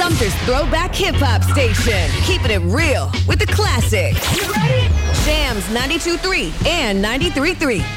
Sumter's throwback hip-hop station. Keeping it real with the classics. You ready? Jams 92.3 and 93.3.